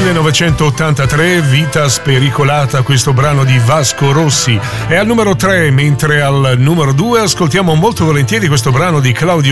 1983, Vita spericolata, questo brano di Vasco Rossi. È al numero 3, mentre al numero 2 ascoltiamo molto volentieri questo brano di Claudio